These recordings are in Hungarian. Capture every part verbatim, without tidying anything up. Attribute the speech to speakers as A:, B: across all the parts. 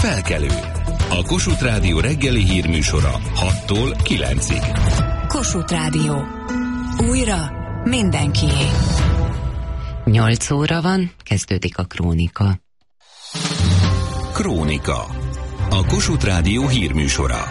A: Felkelő. A Kossuth Rádió reggeli hírműsora hattól kilencig.
B: Kossuth Rádió. Újra mindenkié.
C: nyolc óra van, kezdődik a Krónika.
A: Krónika. A Kossuth Rádió hírműsora.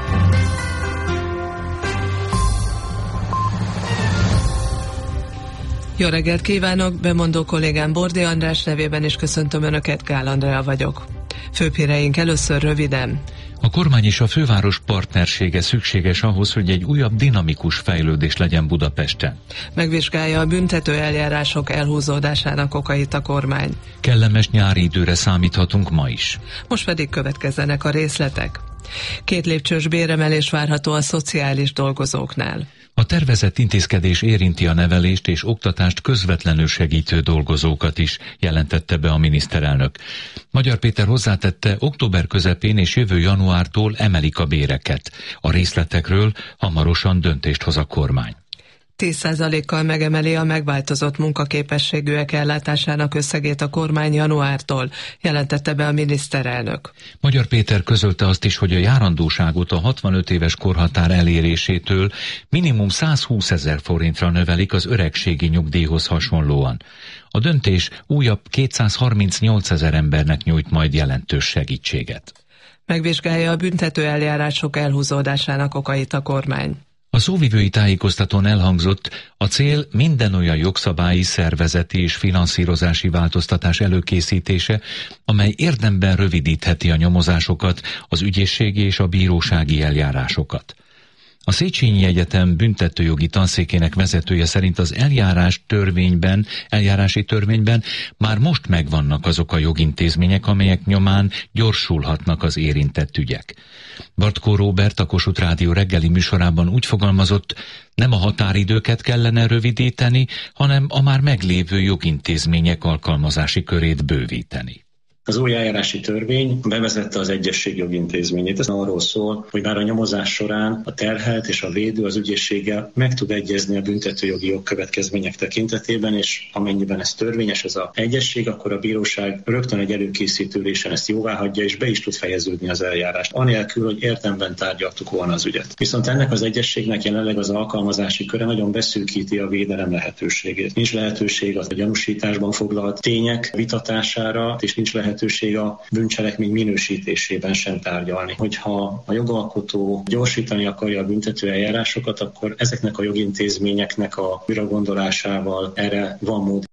D: Jó reggelt kívánok, bemondó kollégám Bordi András nevében is köszöntöm Önöket, Gál Andrea vagyok. Főbb híreink először röviden.
E: A kormány és a főváros partnersége szükséges ahhoz, hogy egy újabb dinamikus fejlődés legyen Budapesten.
D: Megvizsgálja a büntető eljárások elhúzódásának okait a kormány.
E: Kellemes nyári időre számíthatunk ma is.
D: Most pedig következzenek a részletek. Két lépcsős béremelés várható a szociális dolgozóknál.
E: A tervezett intézkedés érinti a nevelést és oktatást közvetlenül segítő dolgozókat is, jelentette be a miniszterelnök. Magyar Péter hozzátette, október közepén és jövő januártól emelik a béreket. A részletekről hamarosan döntést hoz a kormány.
D: tíz százalékkal megemeli a megváltozott munkaképességűek ellátásának összegét a kormány januártól, jelentette be a miniszterelnök.
E: Magyar Péter közölte azt is, hogy a járandóságot a hatvanöt éves korhatár elérésétől minimum százhúszezer forintra növelik az öregségi nyugdíjhoz hasonlóan. A döntés újabb kétszázharmincnyolcezer embernek nyújt majd jelentős segítséget.
D: Megvizsgálja a büntető eljárások elhúzódásának okait a kormány.
E: A szóvivői tájékoztatón elhangzott, a cél minden olyan jogszabályi, szervezeti és finanszírozási változtatás előkészítése, amely érdemben rövidítheti a nyomozásokat, az ügyészségi és a bírósági eljárásokat. A Széchenyi Egyetem büntetőjogi tanszékének vezetője szerint az eljárás törvényben, eljárási törvényben már most megvannak azok a jogintézmények, amelyek nyomán gyorsulhatnak az érintett ügyek. Bartkó Róbert a Kossuth Rádió reggeli műsorában úgy fogalmazott, nem a határidőket kellene rövidíteni, hanem a már meglévő jogintézmények alkalmazási körét bővíteni.
F: Az új eljárási törvény bevezette az egyesség jogintézményét. Ez arról szól, hogy már a nyomozás során a terhelt és a védő az ügyészséggel meg tud egyezni a büntetőjogi jogkövetkezmények tekintetében, és amennyiben ez törvényes, ez az egyesség, akkor a bíróság rögtön egy előkészítő ülésen ezt jóváhagyja, és be is tud fejeződni az eljárást, anélkül, hogy érdemben tárgyaltuk volna az ügyet. Viszont ennek az egyességnek jelenleg az alkalmazási köre nagyon beszűkíti a védelem lehetőségét. Nincs lehetőség a gyanúsításban foglalt tények vitatására, és nincs lehetőség lehetőség a bűncselekmény minősítésében sem tárgyalni. Hogyha a jogalkotó gyorsítani akarja a büntető eljárásokat, akkor ezeknek a jogintézményeknek a újragondolásával erre van mód.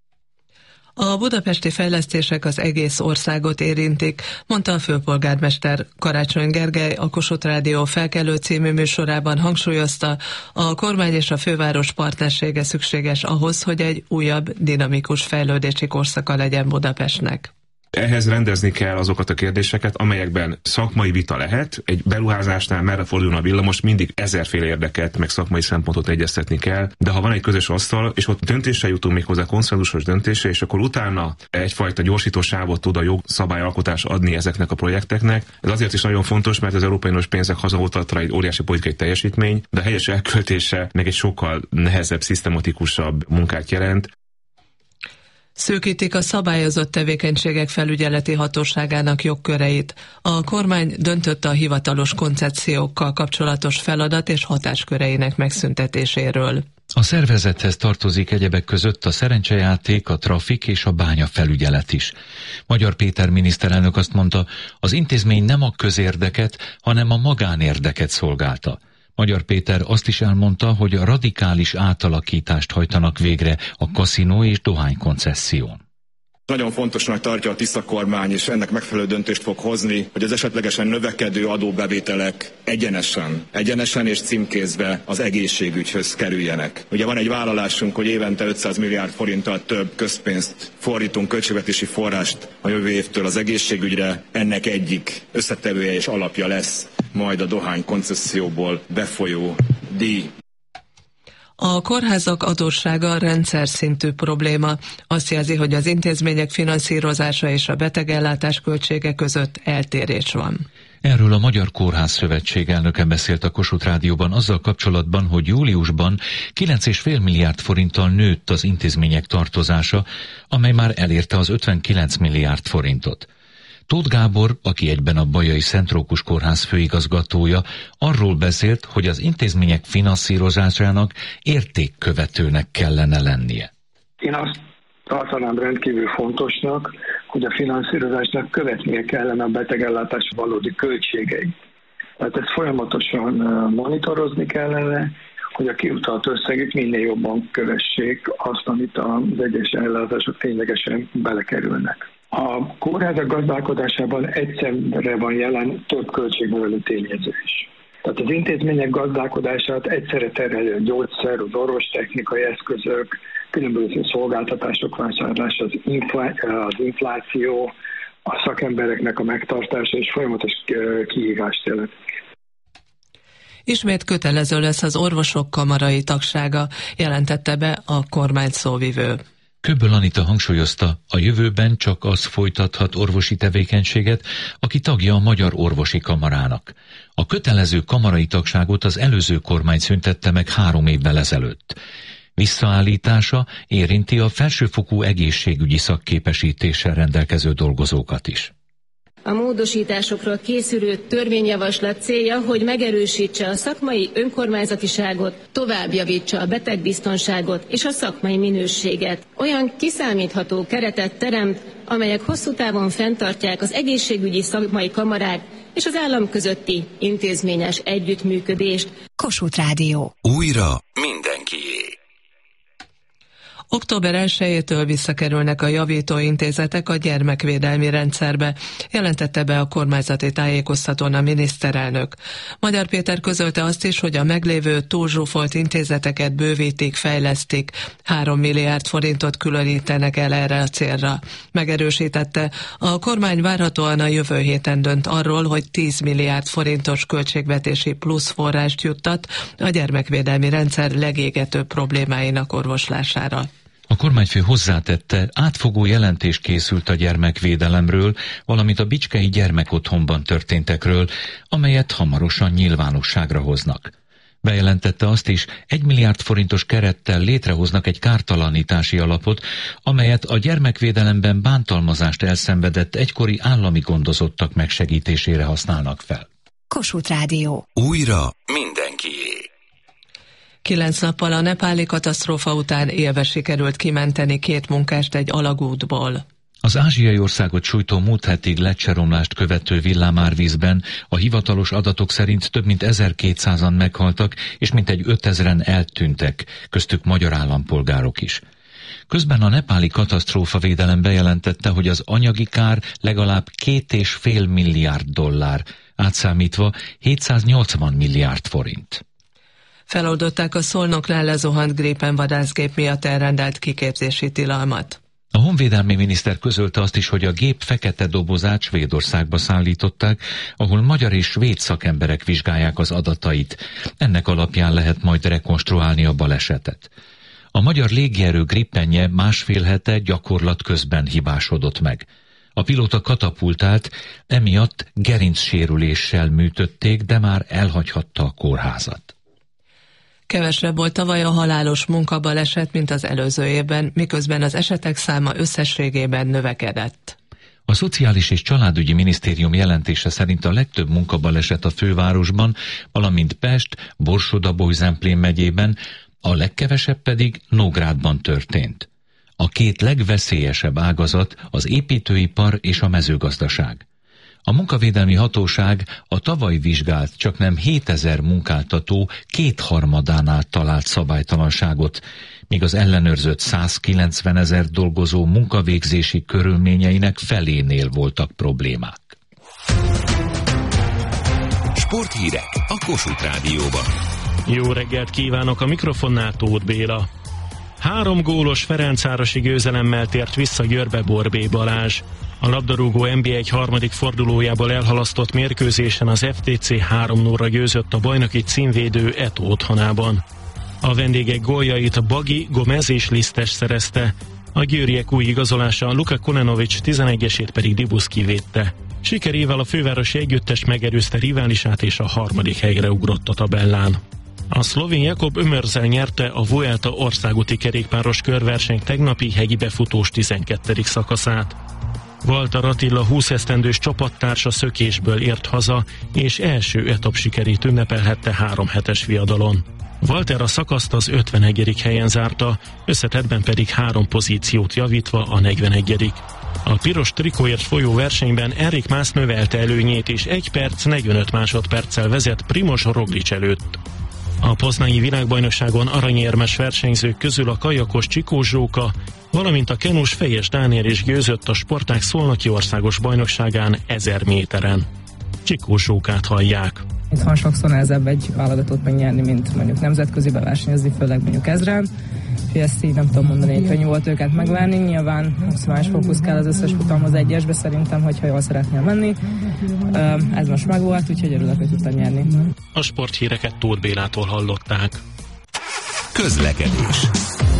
D: A budapesti fejlesztések az egész országot érintik, mondta a főpolgármester. Karácsony Gergely a Kossuth Rádió Felkelő című műsorában hangsúlyozta, a kormány és a főváros partnersége szükséges ahhoz, hogy egy újabb, dinamikus fejlődési korszaka legyen Budapestnek.
G: Ehhez rendezni kell azokat a kérdéseket, amelyekben szakmai vita lehet. Egy beruházásnál merre fordulna a villamos, mindig ezerféle érdeket, meg szakmai szempontot egyeztetni kell, de ha van egy közös asztal, és ott döntésre jutunk méghozzá konszenzusos döntésre, és akkor utána egyfajta gyorsító sávot tud a jogszabályalkotás adni ezeknek a projekteknek. Ez azért is nagyon fontos, mert az Európai Uniós pénzek hazahozatala egy óriási politikai teljesítmény, de a helyes elköltése meg egy sokkal nehezebb, szisztematikusabb munkát jelent.
D: Szűkítik a szabályozott tevékenységek felügyeleti hatóságának jogköreit. A kormány döntött a hivatalos koncepciókkal kapcsolatos feladat és hatásköreinek megszüntetéséről.
E: A szervezethez tartozik egyebek között a szerencsejáték, a trafik és a bányafelügyelet is. Magyar Péter miniszterelnök azt mondta, az intézmény nem a közérdeket, hanem a magánérdeket szolgálta. Magyar Péter azt is elmondta, hogy a radikális átalakítást hajtanak végre a kaszinó és dohány koncesszión.
H: Nagyon fontosnak tartja a Tisza kormány, és ennek megfelelő döntést fog hozni, hogy az esetlegesen növekedő adóbevételek egyenesen, egyenesen és címkézve az egészségügyhöz kerüljenek. Ugye van egy vállalásunk, hogy évente ötszáz milliárd forinttal több közpénzt fordítunk, költségvetési forrást a jövő évtől az egészségügyre. Ennek egyik összetevője és alapja lesz majd a dohány koncesszióból befolyó díj.
D: A kórházak adóssága rendszer szintű probléma. Azt jelzi, hogy az intézmények finanszírozása és a betegellátás költsége között eltérés van.
E: Erről a Magyar Kórház Szövetség elnöke beszélt a Kossuth Rádióban azzal kapcsolatban, hogy júliusban kilenc egész öt milliárd forinttal nőtt az intézmények tartozása, amely már elérte az ötvenkilenc milliárd forintot. Tóth Gábor, aki egyben a Bajai Szent Rókus Kórház főigazgatója, arról beszélt, hogy az intézmények finanszírozásának értékkövetőnek kellene lennie.
I: Én azt tartanám rendkívül fontosnak, hogy a finanszírozásnak követnie kellene a betegellátás valódi költségeit. Tehát ezt folyamatosan monitorozni kellene, hogy a kiutalt összegek minél jobban kövessék azt, amit az egyes ellátások ténylegesen belekerülnek. A kórházak gazdálkodásában egyszerre van jelen több költségnövelő tényező is. Tehát az intézmények gazdálkodását egyszerre terhelő a gyógyszer, az orvostechnikai eszközök, különböző szolgáltatások vásárlása, az, infl- az infláció, a szakembereknek a megtartása és folyamatos kihívást jelent.
D: Ismét kötelező lesz az orvosok kamarai tagsága, jelentette be a kormány szóvivő.
E: Köbből Anita hangsúlyozta, a jövőben csak az folytathat orvosi tevékenységet, aki tagja a Magyar Orvosi Kamarának. A kötelező kamarai tagságot az előző kormány szüntette meg három évvel ezelőtt. Visszaállítása érinti a felsőfokú egészségügyi szakképesítéssel rendelkező dolgozókat is.
J: A módosításokról készülő törvényjavaslat célja, hogy megerősítse a szakmai önkormányzatiságot, tovább javítsa a betegbiztonságot és a szakmai minőséget. Olyan kiszámítható keretet teremt, amelyek hosszú távon fenntartják az egészségügyi szakmai kamarák és az állam közötti intézményes együttműködést.
B: Kossuth Rádió.
A: Újra mindenkié.
D: október elsejétől visszakerülnek a javítóintézetek a gyermekvédelmi rendszerbe, jelentette be a kormányzati tájékoztatón a miniszterelnök. Magyar Péter közölte azt is, hogy a meglévő túlzsúfolt intézeteket bővítik, fejlesztik, három milliárd forintot különítenek el erre a célra. Megerősítette, a kormány várhatóan a jövő héten dönt arról, hogy tíz milliárd forintos költségvetési plusz forrást juttat a gyermekvédelmi rendszer legégetőbb problémáinak orvoslására.
E: A kormányfő hozzátette, átfogó jelentés készült a gyermekvédelemről, valamint a bicskei gyermekotthonban történtekről, amelyet hamarosan nyilvánosságra hoznak. Bejelentette azt is, egy milliárd forintos kerettel létrehoznak egy kártalanítási alapot, amelyet a gyermekvédelemben bántalmazást elszenvedett egykori állami gondozottak megsegítésére használnak fel.
B: Kossuth Rádió.
A: Újra mindenkié.
D: Kilenc nappal a nepáli katasztrófa után élve sikerült kimenteni két munkást egy alagútból.
E: Az ázsiai országot sújtó múlt hetig lecseromlást követő villámárvízben a hivatalos adatok szerint több mint ezerkétszázan meghaltak, és mintegy ötezren eltűntek, köztük magyar állampolgárok is. Közben a nepáli katasztrófavédelem bejelentette, hogy az anyagi kár legalább két és fél milliárd dollár, átszámítva hétszáznyolcvan milliárd forint.
D: Feloldották a Szolnoknál lezuhant Gripen vadászgép miatt elrendelt kiképzési tilalmat.
E: A honvédelmi miniszter közölte azt is, hogy a gép fekete dobozát Svédországba szállították, ahol magyar és svéd szakemberek vizsgálják az adatait. Ennek alapján lehet majd rekonstruálni a balesetet. A magyar légierő Gripenje másfél hete gyakorlat közben hibásodott meg. A pilóta katapultált, emiatt gerincsérüléssel műtötték, de már elhagyhatta a kórházat.
D: Kevesebb volt tavaly a halálos munkabaleset, mint az előző évben, miközben az esetek száma összességében növekedett.
E: A Szociális és Családügyi Minisztérium jelentése szerint a legtöbb munkabaleset a fővárosban, valamint Pest, Borsod-Abaúj-Zemplén megyében, a legkevesebb pedig Nógrádban történt. A két legveszélyesebb ágazat az építőipar és a mezőgazdaság. A munkavédelmi hatóság a tavaly vizsgált csaknem hétezer munkáltató kétharmadánál talált szabálytalanságot, míg az ellenőrzött százkilencvenezer dolgozó munkavégzési körülményeinek felénél voltak problémák.
A: Sporthírek a Kossuth Rádióban.
K: Jó reggelt kívánok, a mikrofonnál Tóth Béla. Három gólos ferencvárosi győzelemmel tért vissza Győrbe Borbély Balázs. A labdarúgó en bé egy harmadik fordulójából elhalasztott mérkőzésen az ef té cé három nullra győzött a bajnoki címvédő Eto otthonában. A vendégek góljait Bagi, Gomez és Lisztes szerezte. A győriek új igazolása Luka Konenovics tizenegyesét pedig Dibuszki védte. Sikerével a fővárosi együttes megerőzte riválisát és a harmadik helyre ugrott a tabellán. A szlovén Jakob Ömörzel nyerte a Vuelta országúti kerékpáros körverseny tegnapi hegyi befutós tizenkettedik szakaszát. Walter Attila húsz esztendős csapattársa szökésből ért haza, és első etap sikerét ünnepelhette három hetes viadalon. Walter a szakaszt az ötvenegyedik helyen zárta, összetettben pedig három pozíciót javítva a negyvenegyedik A piros trikóért folyó versenyben Enric Mas növelte előnyét, és egy perc negyvenöt másodperccel vezet Primož Roglič előtt. A poznányi világbajnokságon aranyérmes versenyzők közül a kajakos Csikó Zsóka, valamint a kenus Fejes Dániel is győzött a sportág szolnoki országos bajnokságán ezer méteren. Csikó Zsókát hallják.
L: Itthon sokszor nehezebb egy válogatót megnyerni, mint mondjuk nemzetközibe versenyezni, főleg mondjuk ezren. Ezt így nem tudom mondani, hogy könnyű volt őket megvárni. Nyilván maximális fókusz kell az összes futamhoz egyesbe szerintem, hogyha jól szeretnél menni. Ez most megvolt, úgyhogy örülök, hogy tudtam nyerni.
K: A sporthíreket Tóth Bélától hallották.
A: Közlekedés.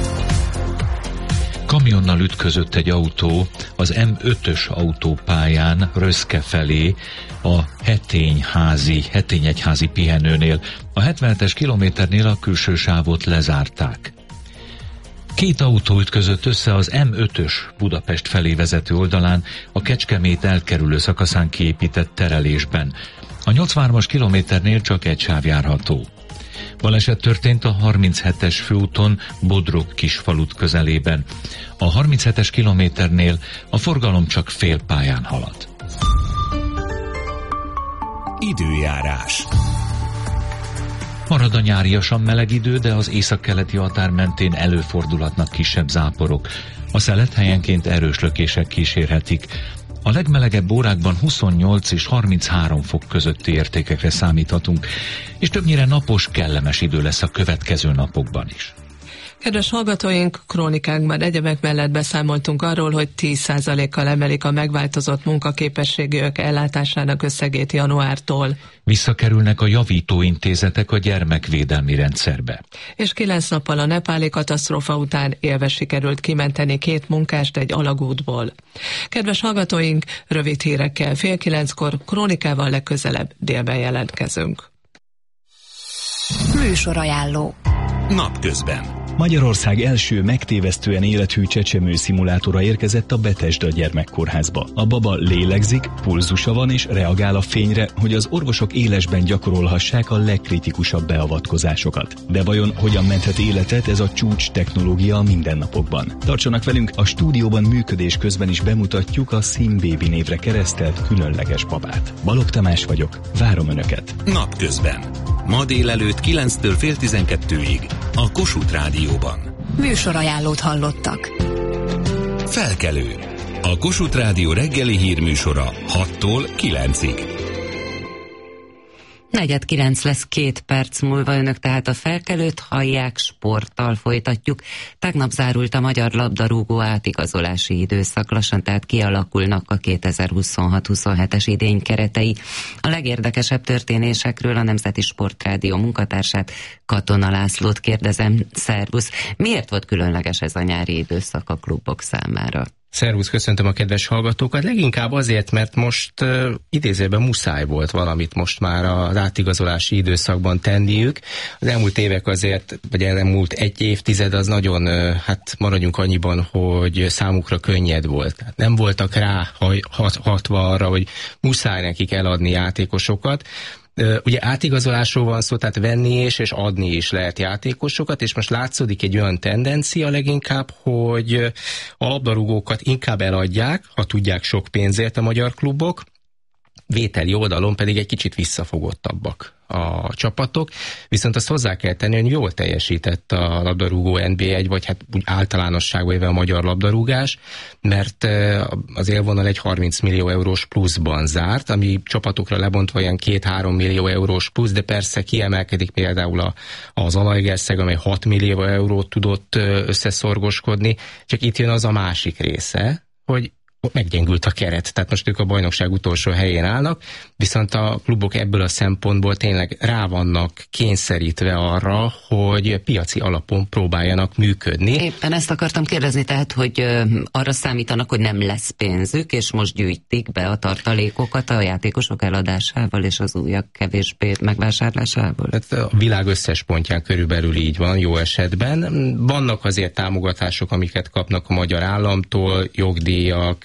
E: Kamionnal ütközött egy autó az M ötös autópályán Röszke felé a Hetényházi, Hetényegyházi pihenőnél. A hetvenhetes kilométernél a külső sávot lezárták. Két autó ütközött össze az M ötös Budapest felé vezető oldalán a Kecskemét elkerülő szakaszán kiépített terelésben. A nyolcvanhármas kilométernél csak egy sáv járható. Baleset történt a harminchetes főúton Bodrog-Kisfalut közelében. A harminchetes kilométernél a forgalom csak fél pályán halad.
A: Időjárás.
E: Marad a nyáriasan meleg idő, de az északkeleti határ mentén előfordulhatnak kisebb záporok. A szelet helyenként erős lökések kísérhetik. A legmelegebb órákban huszonnyolc és harminchárom fok közötti értékekre számíthatunk, és többnyire napos, kellemes idő lesz a következő napokban is.
D: Kedves hallgatóink, krónikánkban egyebek mellett beszámoltunk arról, hogy tíz százalékkal emelik a megváltozott munkaképességűek ellátásának összegét januártól.
E: Visszakerülnek a javítóintézetek a gyermekvédelmi rendszerbe.
D: És kilenc nappal a nepáli katasztrófa után élve sikerült kimenteni két munkást egy alagútból. Kedves hallgatóink, rövid hírekkel fél kilenckor, krónikával legközelebb délben jelentkezünk.
B: Műsorajánló.
A: Napközben.
M: Magyarország első megtévesztően élethű csecsemő szimulátora érkezett a Bethesda gyermekkórházba. A baba lélegzik, pulzusa van és reagál a fényre, hogy az orvosok élesben gyakorolhassák a legkritikusabb beavatkozásokat. De vajon hogyan menthet életet ez a csúcs technológia a mindennapokban? Tartsanak velünk, a stúdióban működés közben is bemutatjuk a SimBaby névre keresztelt különleges babát. Balogh Tamás vagyok, várom Önöket.
A: Napközben. Ma délelőtt kilenctől fél tizenkettőig a Kossuth Rádióban.
B: Műsorajánlót hallottak.
A: Felkelő. A Kossuth Rádió reggeli hírműsora hattól kilencig.
C: Negyed kilenc lesz két perc múlva, Önök tehát a felkelőt hallják, sporttal folytatjuk. Tegnap zárult a magyar labdarúgó átigazolási időszak, lassan tehát kialakulnak a kétezer-huszonhat huszonhetes idény keretei. A legérdekesebb történésekről a Nemzeti Sportrádió munkatársát, Katona Lászlót kérdezem. Szervusz! Miért volt különleges ez a nyári időszak a klubok számára?
N: Szervusz, köszöntöm a kedves hallgatókat. Leginkább azért, mert most uh, idézőben muszáj volt valamit most már az átigazolási időszakban tenniük. Az elmúlt évek azért, vagy elmúlt egy évtized az nagyon, uh, hát maradjunk annyiban, hogy számukra könnyed volt. Nem voltak rá hat, hatva arra, hogy muszáj nekik eladni játékosokat. Ugye átigazolásról van szó, tehát venni is és adni is lehet játékosokat, és most látszódik egy olyan tendencia leginkább, hogy a labdarúgókat inkább eladják, ha tudják sok pénzért a magyar klubok, vételi oldalon pedig egy kicsit visszafogottabbak a csapatok, viszont azt hozzá kell tenni, hogy jól teljesített a labdarúgó en bé egy, vagy hát úgy általánosságban éve a magyar labdarúgás, mert az élvonal egy harminc millió eurós pluszban zárt, ami csapatokra lebontva olyan két-három millió eurós plusz, de persze kiemelkedik például a, az Zalaegerszeg, amely hat millió eurót tudott összeszorgoskodni, csak itt jön az a másik része, hogy meggyengült a keret, tehát most ők a bajnokság utolsó helyén állnak, viszont a klubok ebből a szempontból tényleg rá vannak kényszerítve arra, hogy piaci alapon próbáljanak működni.
C: Éppen ezt akartam kérdezni, tehát, hogy ö, arra számítanak, hogy nem lesz pénzük, és most gyűjtik be a tartalékokat a játékosok eladásával és az újak kevésbé megvásárlásával?
N: Hát a világ összes pontján körülbelül így van, jó esetben. Vannak azért támogatások, amiket kapnak a magyar államtól, jogdíjak,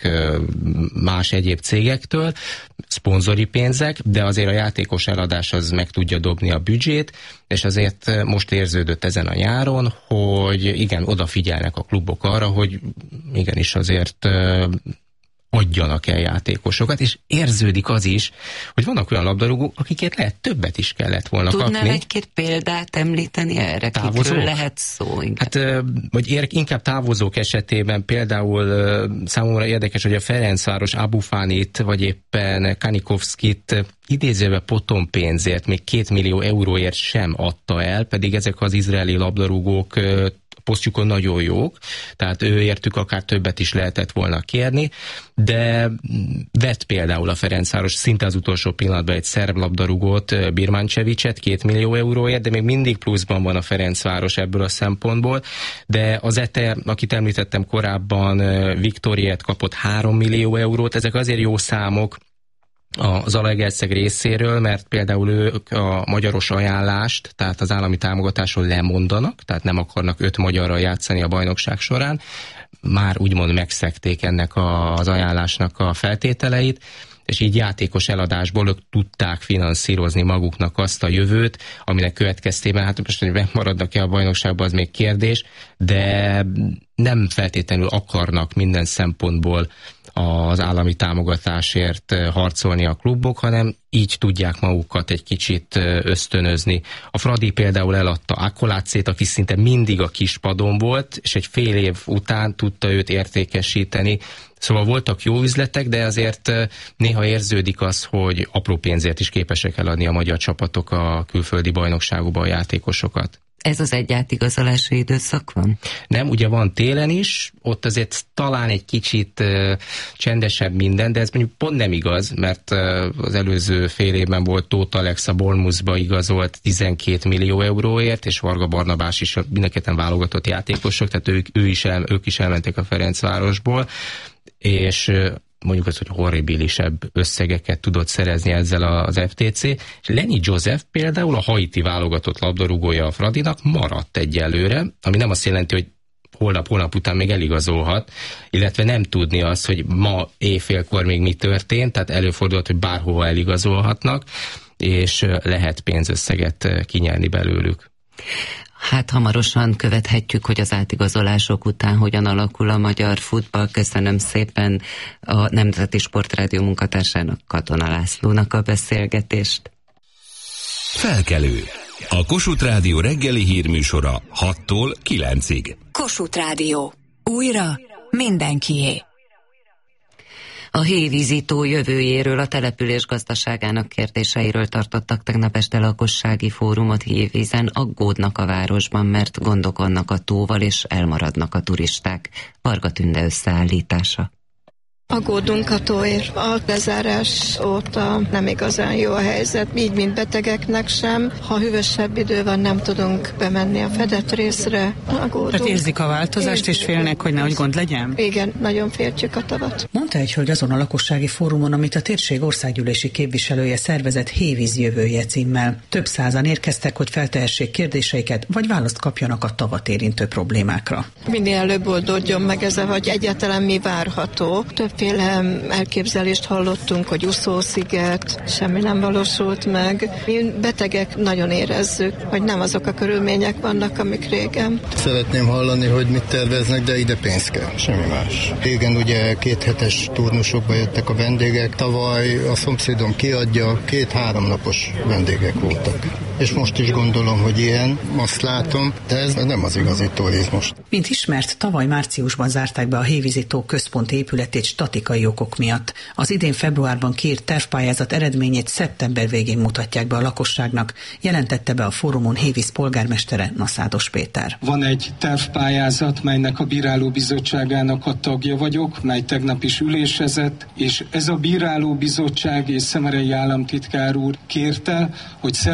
N: más egyéb cégektől, szponzori pénzek, de azért a játékos eladás az meg tudja dobni a büdzsét, és azért most érződött ezen a nyáron, hogy igen, odafigyelnek a klubok arra, hogy igenis azért adjanak el játékosokat, és érződik az is, hogy vannak olyan labdarúgók, akikért lehet többet is kellett volna
C: Tudnál
N: kapni.
C: Tudnál egy-két példát említeni erre?
N: Távozók?
C: Kikről lehet szó?
N: Hát, vagy ér, inkább távozók esetében például számomra érdekes, hogy a Ferencváros Abufanit, vagy éppen Kanikovskit idézőbe potom pénzért, még két millió euróért sem adta el, pedig ezek az izraeli labdarúgók posztjukon nagyon jók, tehát ő értük akár többet is lehetett volna kérni, de vett például a Ferencváros szinte az utolsó pillanatban egy szerb labdarúgót, Birmančevićet két millió euróért, de még mindig pluszban van a Ferencváros ebből a szempontból, de az é té e, akit említettem korábban, Viktoriát kapott három millió eurót, ezek azért jó számok az Zalaegerszeg részéről, mert például ők a magyaros ajánlást, tehát az állami támogatásról lemondanak, tehát nem akarnak öt magyarral játszani a bajnokság során, már úgymond megszegték ennek az ajánlásnak a feltételeit, és így játékos eladásból ők tudták finanszírozni maguknak azt a jövőt, aminek következtében, hát most, hogy maradnak-e a bajnokságban, az még kérdés, de nem feltétlenül akarnak minden szempontból az állami támogatásért harcolni a klubok, hanem így tudják magukat egy kicsit ösztönözni. A Fradi például eladta Akolácét, aki szinte mindig a kispadon volt, és egy fél év után tudta őt értékesíteni. Szóval voltak jó üzletek, de azért néha érződik az, hogy apró pénzért is képesek eladni a magyar csapatok a külföldi bajnokságokba a játékosokat.
C: Ez az egy átigazolási időszak van?
N: Nem, ugye van télen is, ott azért talán egy kicsit uh, csendesebb minden, de ez mondjuk pont nem igaz, mert uh, az előző fél évben volt Tóth Alex a Bournemouthba igazolt tizenkét millió euróért, és Varga Barnabás is mindenképpen válogatott játékosok, tehát ők, ő is el, ők is elmentek a Ferencvárosból, és uh, mondjuk az, hogy horribilisebb összegeket tudott szerezni ezzel az ef té cé. És Lenny Joseph például a haiti válogatott labdarúgója a Fradinak maradt egyelőre, ami nem azt jelenti, hogy holnap-holnap után még eligazolhat, illetve nem tudni azt, hogy ma éjfélkor még mi történt, tehát előfordulhat, hogy bárhova eligazolhatnak, és lehet pénzösszeget kinyerni belőlük.
C: Hát hamarosan követhetjük, hogy az átigazolások után hogyan alakul a magyar futball. Köszönöm szépen a Nemzeti Sportrádió munkatársának, Katona Lászlónak a beszélgetést.
A: Felkelő. A Kossuth Rádió reggeli hírműsora hattól kilencig.
B: Kossuth Rádió. Újra mindenkié.
C: A hévízitó jövőjéről, a település gazdaságának kérdéseiről tartottak tegnap este lakossági fórumot Hévízen. Aggódnak a városban, mert gondok vannak a tóval, és elmaradnak a turisták. Varga Tünde összeállítása.
O: Aggódunk a tóért. A lezárás óta nem igazán jó a helyzet, így mint betegeknek sem. Ha hűvösebb idő van, nem tudunk bemenni a fedett részre. Aggódunk.
P: Tehát érzik a változást, érzik, és félnek, hogy nehogy gond legyen?
O: Igen, nagyon féltjük a tavat.
P: Mondta egy hölgy azon a lakossági fórumon, amit a térség országgyűlési képviselője szervezett Hévíz jövője címmel. Több százan érkeztek, hogy feltehessék kérdéseiket, vagy választ kapjanak a tavat érintő problémákra.
O: Minél előbb oldódjon meg ez, hogy egyáltalán mi várható. Többféle elképzelést hallottunk, hogy úszósziget, semmi nem valósult meg. Mi betegek nagyon érezzük, hogy nem azok a körülmények vannak, amik régen.
Q: Szeretném hallani, hogy mit terveznek, de ide pénz kell, semmi más. Régen ugye kéthetes turnusokba jöttek a vendégek, tavaly a szomszédom kiadja, két-három napos vendégek voltak. És most is gondolom, hogy ilyen, azt látom, de ez nem az igazi turizmus.
P: Mint ismert, tavaly márciusban zárták be a Hévízitó központi épületét statikai okok miatt. Az idén februárban kiírt tervpályázat eredményét szeptember végén mutatják be a lakosságnak, jelentette be a fórumon Hévíz polgármestere, Naszádos Péter.
R: Van egy tervpályázat, melynek a bírálóbizottságának a tagja vagyok, mely tegnap is ülésezett, és ez a bírálóbizottság és Szemerei államtitkár úr kérte, hogy szeptember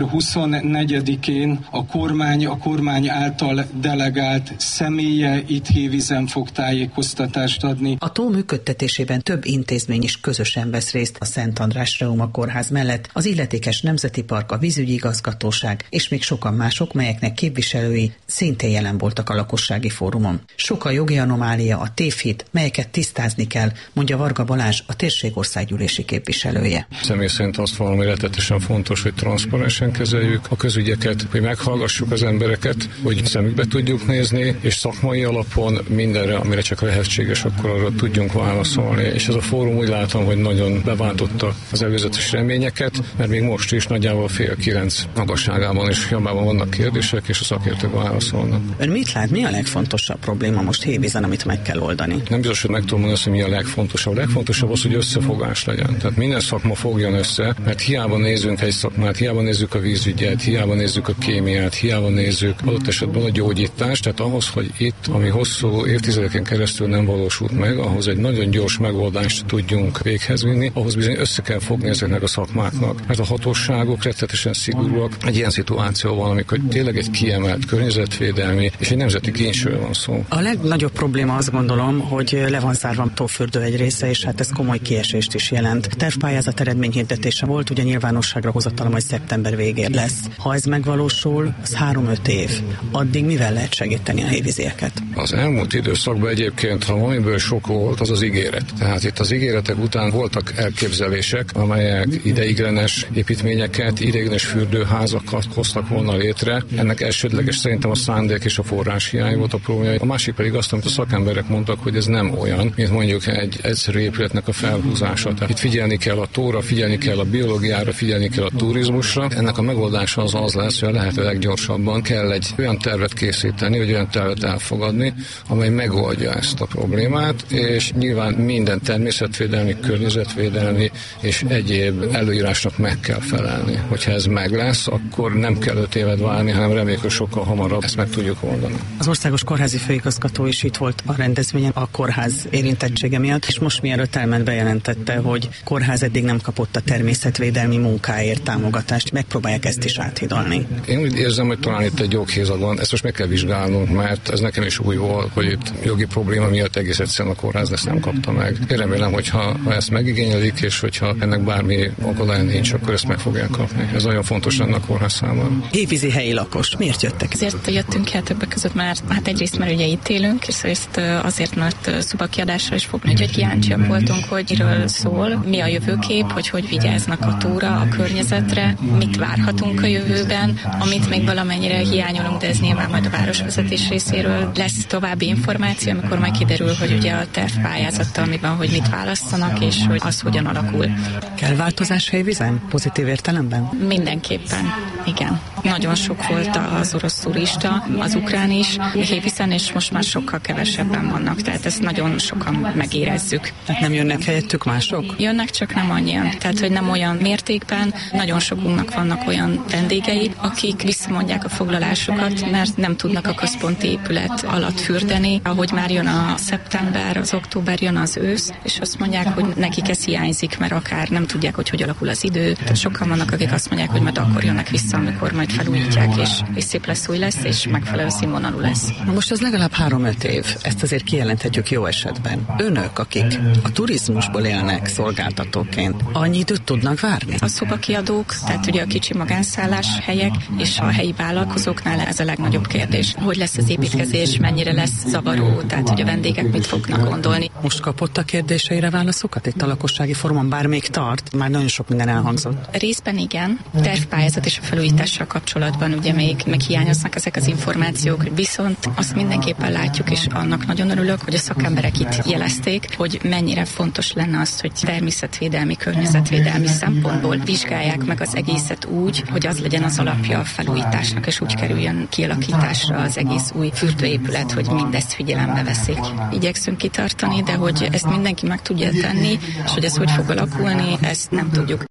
R: szeptember huszonnegyedikén a kormány, a kormány által delegált személye itt Hévízen fog tájékoztatást adni.
P: A tó működtetésében több intézmény is közösen vesz részt a Szent András Reuma Kórház mellett, az illetékes Nemzeti Park, a vízügyi igazgatóság és még sokan mások, melyeknek képviselői szintén jelen voltak a lakossági fórumon. Sok a jogi anomália, a tévhit, melyeket tisztázni kell, mondja Varga Balázs, a térségországgyűlési képviselője.
S: Személy szerint azt valami rettetesen fontos, hogy transzparensen kezeljük a közügyeket, hogy meghallgassuk az embereket, hogy szemükbe tudjuk nézni, és szakmai alapon mindenre, amire csak lehetséges, akkor arra tudjunk válaszolni. És ez a fórum úgy látom, hogy nagyon beváltotta az előzetes reményeket, mert még most is nagyjából fél kilenc magasságában és jobbában vannak kérdések, és a szakértők válaszolnak.
P: Ön mit lát, mi a legfontosabb probléma most Hévízen, amit meg kell oldani?
S: Nem biztos, hogy meg tudom mondani, hogy mi a legfontosabb. A legfontosabb az, hogy összefogás legyen. Tehát minden szakma fogjon össze, mert hiába nézzünk egy szakmát, hiába nézzük a vízügyet, hiába nézzük a kémiát, hiába nézzük adott esetben a gyógyítást, tehát ahhoz, hogy itt, ami hosszú évtizedeken keresztül nem valósult meg, ahhoz egy nagyon gyors megoldást tudjunk véghez vinni, ahhoz bizony össze kell fogni ezeknek a szakmáknak. Mert a hatóságok rettetesen szigorúak egy ilyen szituációban, amikor tényleg egy kiemelt környezetvédelmi és egy nemzeti kincsről van szó.
P: A legnagyobb probléma azt gondolom, hogy le van zárva a tófürdő egy része, és hát ez komoly kiesést is jelent. Tervpályázat eredményhirdetése volt, ugye nyilvánosságra hozatala majd szeptember végén lesz. Ha ez megvalósul, az három-öt év. Addig mivel lehet segíteni a hévízieket?
S: Az elmúlt időszakban egyébként, ha valamiből sok volt, az az ígéret. Tehát itt az ígéretek után voltak elképzelések, amelyek ideiglenes építményeket, ideiglenes fürdőházakat hoztak volna létre. Ennek elsődleges szerintem a szándék és a forráshiány volt a probléma. A másik pedig azt, amit a szakemberek mondtak, hogy ez nem olyan, mint mondjuk egy egyszerű épületnek a felhúzása. Tehát itt figyelni kell a tóra, figyelni kell a biológiára, figyelni kell a turizmusra. Ennek a megoldása az az lesz, hogy a lehető leggyorsabban kell egy olyan tervet készíteni, vagy olyan tervet elfogadni, amely megoldja ezt a problémát, és nyilván minden természetvédelmi, környezetvédelmi és egyéb előírásnak meg kell felelni. Hogyha ez meg lesz, akkor nem kell öt évet várni, hanem reméljük, hogy sokkal hamarabb ezt meg tudjuk oldani.
P: Az Országos Kórházi Főigazgató is itt volt a rendezvényen a kórház érintettsége miatt, és most mielőtt elment, bejelentette, hogy kórház eddig nem kapott a természetvédelmi munkáért támogatást. Megpróbálják ezt is áthidalni.
S: Én úgy érzem, hogy talán itt egy joghézag van, ezt most meg kell vizsgálnunk, mert ez nekem is új volt, hogy itt jogi probléma miatt egész egyszerűen a kórház ezt nem kapta meg. Én remélem, hogyha ha ezt megigényelik, és hogyha ennek bármi akadály nincs, akkor ezt meg fogják kapni. Ez nagyon fontos lenne a kórház számára.
P: Hévízi helyi lakos, miért jöttek?
T: Azért jöttünk el többek között, mert hát egyrészt, mert ugye itt élünk, és azért, mert szubakiadásra is fogni, hogy kíváncsiak voltunk, hogy miről szól, mi a jövőkép, hogy hogy vigyáznak a tóra, a környezetre, mit várhatunk a jövőben, amit még valamennyire hiányolunk, de ez nyilván majd a városvezetés részéről lesz további információ, amikor majd kiderül, hogy ugye a tervpályázattal mi van, hogy mit választanak, és hogy az hogyan alakul.
P: Kell változás Hévízen? Pozitív értelemben?
T: Mindenképpen, igen. Nagyon sok volt az orosz turista, az ukrán is, Hévízen, és most már sokkal kevesebben vannak, tehát ezt nagyon sokan megérezzük.
P: Tehát nem jönnek helyettük mások?
T: Jönnek, csak nem annyian. Tehát, hogy nem olyan mértékben. Nagyon sokunknak vannak olyan vendégei, akik visszamondják a foglalásukat, mert nem tudnak a központi épület alatt fürdeni. Ahogy már jön a szeptember, az október, jön az ősz, és azt mondják, hogy nekik ez hiányzik, mert akár nem tudják, hogy hogy alakul az idő. Tehát sokan vannak, akik azt mondják, hogy majd akkor jönnek vissza, amikor majd felújítják, és, és szép lesz, új lesz, és megfelelő színvonalú lesz.
P: Most az legalább három-öt év. Ezt azért kijelenthetjük jó esetben. Önök, akik a turizmusból élnek szolgáltatóként, annyi időt tudnak várni?
T: A szobakiadók, tehát ugye a kicsi magánszállás helyek és a helyi vállalkozóknál ez a legnagyobb kérdés. Hogy lesz az építkezés, mennyire lesz zavaró, tehát hogy a vendégek mit fognak gondolni.
P: Most kapott a kérdéseire válaszokat itt a lakossági fórumon, bár még tart, már nagyon sok minden elhangzott.
T: Részben igen, tervpályázat és a felújítással kapcsolatban ugye még, még hiányoznak ezek az információk, viszont azt mindenképpen látjuk, és annak nagyon örülök, hogy a szakemberek itt jelezték, hogy mennyire fontos lenne az, hogy természetvédelmi, környezetvédelmi szempontból vizsgálják meg az egészet úgy, hogy az legyen az alapja a felújításnak, és úgy kerüljön kialakításra az egész új fürdőépület, hogy mindezt figyelembe veszik. Igyekszünk kitartani, de hogy ezt mindenki meg tudja tenni, és hogy ez hogy fog alakulni, ezt nem tudjuk.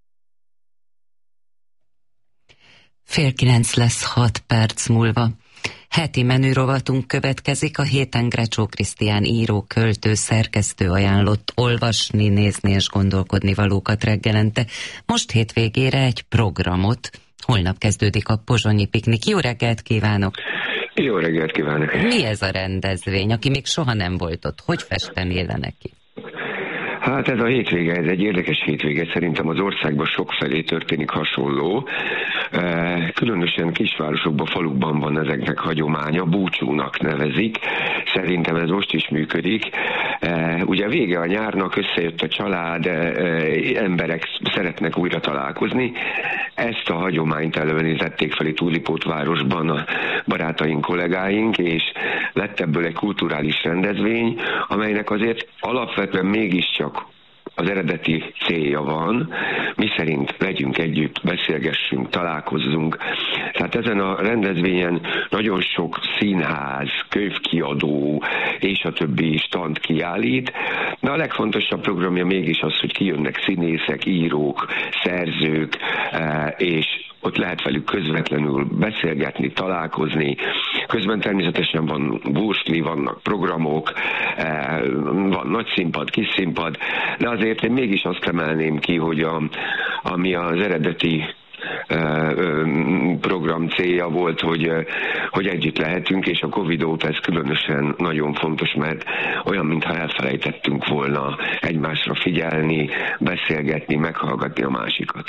C: Fél kilenc lesz hat perc múlva. Heti menürovatunk következik, a héten Grecsó Krisztián író, költő, szerkesztő ajánlott olvasni, nézni és gondolkodni valókat reggelente. Most hétvégére egy programot, Holnap kezdődik a pozsonyi piknik. Jó reggelt kívánok!
U: Jó reggelt kívánok!
C: Mi ez a rendezvény, aki még soha nem volt ott? Hogy festené le neki?
U: Hát ez a hétvége, ez egy érdekes hétvége, szerintem az országban sokfelé történik hasonló. Különösen kisvárosokban, falukban van ezeknek hagyománya, búcsúnak nevezik. Szerintem ez most is működik. Ugye vége a nyárnak, összejött a család, emberek szeretnek újra találkozni. Ezt a hagyományt elevenítették fel itt Újlipótvárosban a barátaink, kollégáink, és lett ebből egy kulturális rendezvény, amelynek azért alapvetően mégiscsak az eredeti célja van, mi szerint legyünk együtt, beszélgessünk, találkozzunk. Tehát ezen a rendezvényen nagyon sok színház, könyvkiadó és a többi stand kiállít, de a legfontosabb programja mégis az, hogy kijönnek színészek, írók, szerzők, és ott lehet velük közvetlenül beszélgetni, találkozni. Közben természetesen van bursli, vannak programok, van nagy színpad, kis színpad, de azért én mégis azt emelném ki, hogy a, ami az eredeti program célja volt, hogy, hogy együtt lehetünk, és a Covid óta ez különösen nagyon fontos, mert olyan, mintha elfelejtettünk volna egymásra figyelni, beszélgetni, meghallgatni a másikat.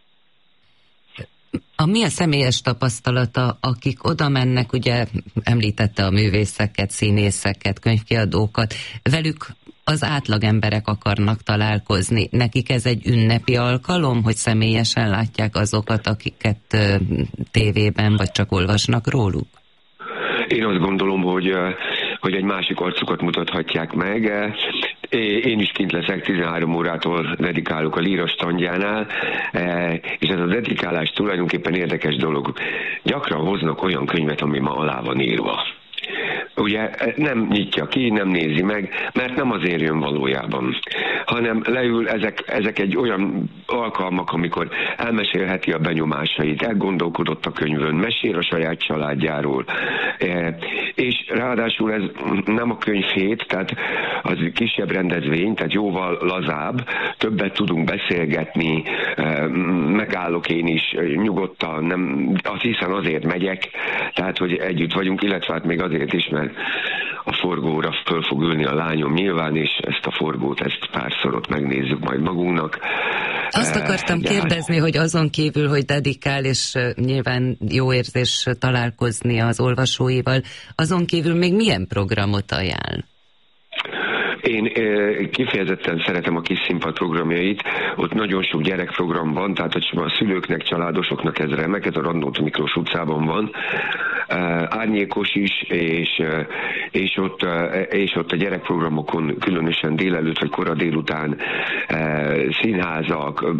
C: A mi a személyes tapasztalata, akik oda mennek, ugye említette a művészeket, színészeket, könyvkiadókat, velük az átlag emberek akarnak találkozni. Nekik ez egy ünnepi alkalom, hogy személyesen látják azokat, akiket tévében vagy csak olvasnak róluk?
U: Én azt gondolom, hogy, hogy egy másik arcukat mutathatják meg. Én is kint leszek, tizenhárom órától dedikálok a Líra standjánál, és ez a dedikálás tulajdonképpen érdekes dolog. Gyakran hoznak olyan könyvet, ami ma alá van írva. Ugye nem nyitja ki, nem nézi meg, mert nem azért jön valójában, hanem leül, ezek, ezek egy olyan alkalmak, amikor elmesélheti a benyomásait, elgondolkodott a könyvön, mesél a saját családjáról, és ráadásul ez nem a könyvhét, tehát az kisebb rendezvény, tehát jóval lazább, többet tudunk beszélgetni, megállok én is nyugodtan, nem, azt hiszen azért megyek, tehát hogy együtt vagyunk, illetve hát még azért is, mert a forgóra föl fog ülni a lányom nyilván, és ezt a forgót, ezt párszor ott megnézzük majd magunknak.
C: Azt akartam kérdezni, hogy azon kívül, hogy dedikál, és nyilván jó érzés találkozni az olvasóival, azon kívül még milyen programot ajánl?
U: Én kifejezetten szeretem a kis színpad programjait, ott nagyon sok gyerekprogram van, tehát a szülőknek, családosoknak ez remek, ez a Radnóti Miklós utcában van, árnyékos is, és, és, ott, és ott a gyerekprogramokon különösen délelőtt vagy kora délután színházak,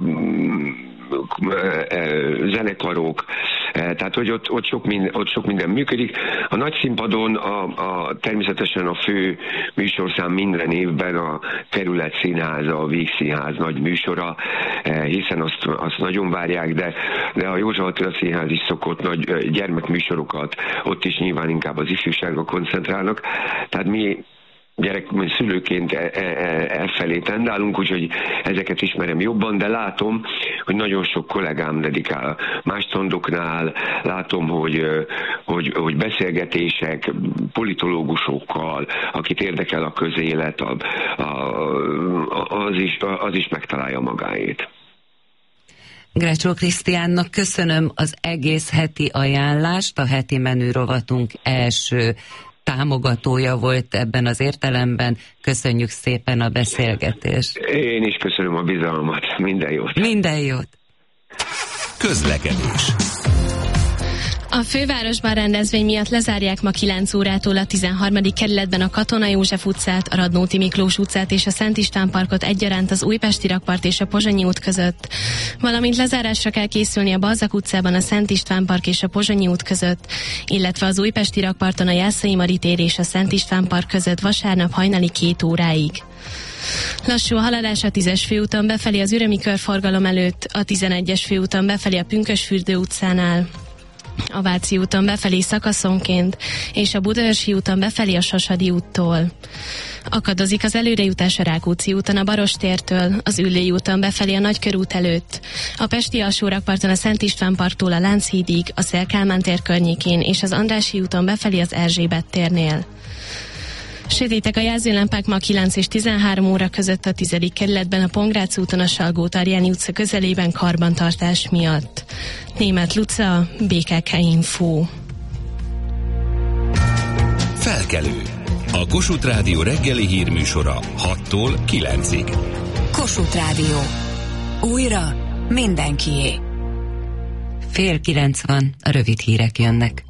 U: zenekarok, tehát hogy ott, ott, sok minden, ott sok minden működik. A nagy színpadon a, a, természetesen a fő műsorszám minden évben a Kerület Színháza, a Vígszínház nagy műsora, hiszen azt, azt nagyon várják, de, de a József Attila Színház is szokott nagy gyermekműsorokat, ott is nyilván inkább az ifjúságra koncentrálnak. Tehát mi gyerek, szülőként elfelé tendálunk, úgyhogy ezeket ismerem jobban, de látom, hogy nagyon sok kollégám dedikál más standoknál, látom, hogy, hogy, hogy beszélgetések politológusokkal, akit érdekel a közélet, a, a, az, is, az is megtalálja magáét.
C: Grácsó Krisztiánnak köszönöm az egész heti ajánlást, a heti menü rovatunk első támogatója volt ebben az értelemben. Köszönjük szépen a beszélgetést.
U: Én is köszönöm a bizalmat. Minden jót.
C: Minden jót.
A: Közlekedés.
V: A fővárosban rendezvény miatt lezárják ma kilenc órától a tizenharmadik kerületben a Katona József utcát, a Radnóti Miklós utcát és a Szent István parkot egyaránt az Újpesti rakpart és a Pozsonyi út között. Valamint lezárásra kell készülni a Balzak utcában a Szent István park és a Pozsonyi út között, illetve az Újpesti rakparton a Jászai Mari tér és a Szent István park között vasárnap hajnali két óráig. Lassú a haladás a tízes főúton befelé az Ürömi körforgalom előtt, a tizenegyes főúton befelé a Pünkösfürdő utcánál. a Váci úton befelé szakaszonként, és a Budaörsi úton befelé a Sasadi úttól. Akadozik az előrejutás a Rákóczi úton a Barostértől, az Üllői úton befelé a Nagykörút előtt, a Pesti alsórakparton a Szent István parktól a Lánchídig, a Széll-Kálmán tér környékén és az Andrássy úton befelé az Erzsébet térnél. Sötétek a jelzőlámpák ma kilenc és tizenhárom óra között a tizedik kerületben, a Pongrác úton a Salgó-Tarjáni utca közelében karbantartás miatt. Németh Luca, bé ká ká Info.
A: Felkelő. A Kossuth Rádió reggeli hírműsora hattól kilencig.
B: Kossuth Rádió. Újra mindenkié.
C: Fél kilenc van, a rövid hírek jönnek.